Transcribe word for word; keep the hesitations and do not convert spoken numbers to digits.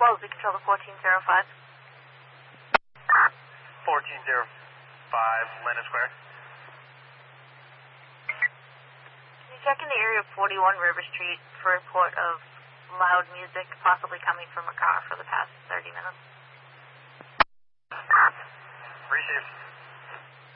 twelve, we control the fourteen oh five. fourteen oh five, Lennon Square. Can you check in the area of forty-one River Street for a report of loud music possibly coming from a car?